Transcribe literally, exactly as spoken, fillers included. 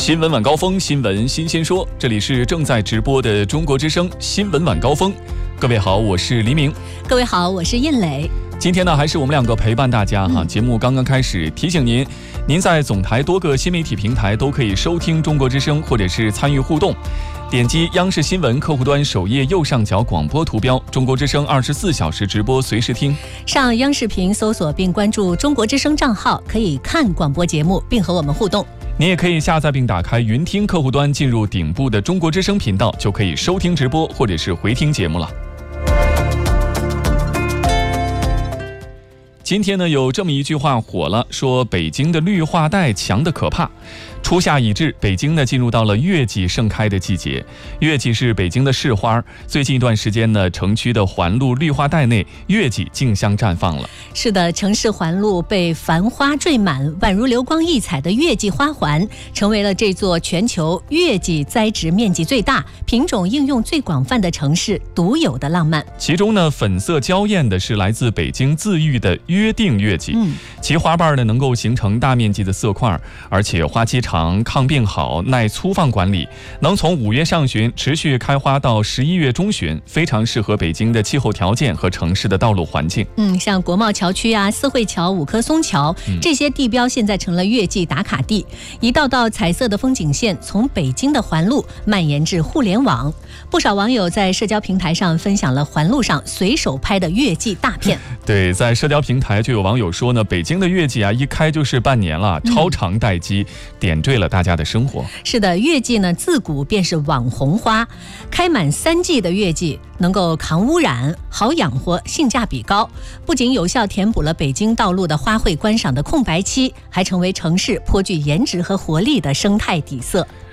新闻晚高峰，新闻新鲜说，这里是正在直播的中国之声新闻晚高峰。各位好，我是黎明。 各位好，我是印磊。 今天呢，还是我们两个陪伴大家哈。嗯、节目刚刚开始，提醒您，您在总台多个新媒体平台都可以收听中国之声，或者是参与互动。点击央视新闻客户端首页右上角广播图标，中国之声二十四小时直播，随时听。 上央视频搜索并关注中国之声账号，可以看广播节目，并和我们互动。 你也可以下载并打开云听客户端，进入顶部的中国之声频道，就可以收听直播或者是回听节目了。今天呢，有这么一句话火了，说北京的绿化带强得可怕。初夏已至，北京呢进入到了月季盛开的季节。月季是北京的市花，最近一段时间呢，城区的环路绿化带内月季竞相绽放了。 是的，城市环路被繁花缀满，宛如流光溢彩的月季花环，成为了这座全球月季栽植面积最大、品种应用最广泛的城市独有的浪漫。 其中呢，粉色娇艳的是来自北京自育的约定月季，嗯、其花瓣呢能够形成大面积的色块，而且花期长。抗病好，耐粗放管理，能从五月上旬持续开花到十一月中旬，非常适合北京的气候条件和城市的道路环境。 嗯，像国贸桥区啊、四惠桥、五棵松桥、嗯、这些地标现在成了月季打卡地，一道道彩色的风景线从北京的环路蔓延至互联网。不少网友在社交平台上分享了环路上随手拍的月季大片。 对，在社交平台就有网友说呢，北京的月季啊，一开就是半年了，超长待机，点缀了大家的生活。 是的，月季呢自古便是网红花，开满三季的月季能够抗污染、好养活、性价比高，不仅有效填补了北京道路的花卉观赏的空白期，还成为城市颇具颜值和活力的生态底色。